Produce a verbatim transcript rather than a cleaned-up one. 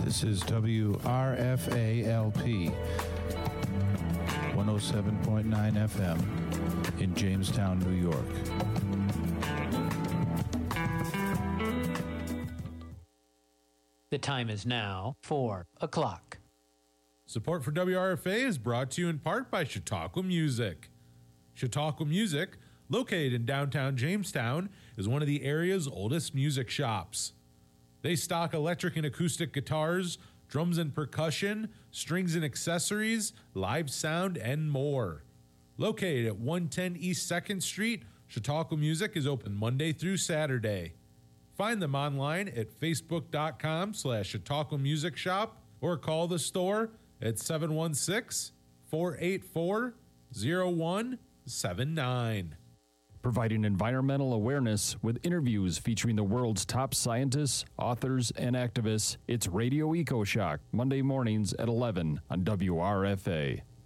This is W R F A L P, one oh seven point nine F M in Jamestown, New York. The time is now four o'clock. Support for W R F A is brought to you in part by Chautauqua Music. Chautauqua Music, located in downtown Jamestown, is one of the area's oldest music shops. They stock electric and acoustic guitars, drums and percussion, strings and accessories, live sound, and more. Located at one ten East second Street, Chautauqua Music is open Monday through Saturday. Find them online at facebook.com slash Chautauqua Music Shop or call the store at seven one six, four eight four, zero one seven nine. Providing environmental awareness with interviews featuring the world's top scientists, authors, and activists, it's Radio EcoShock, Monday mornings at eleven on W R F A.